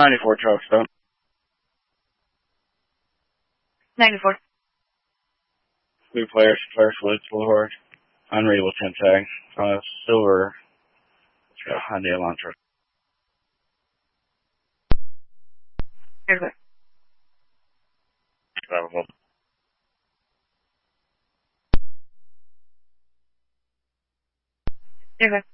94 truck stop. 94. Blue players, Woods Boulevard. Unreadable 10 tag. Silver. Hyundai Elantra. You're good. Travel. You're good.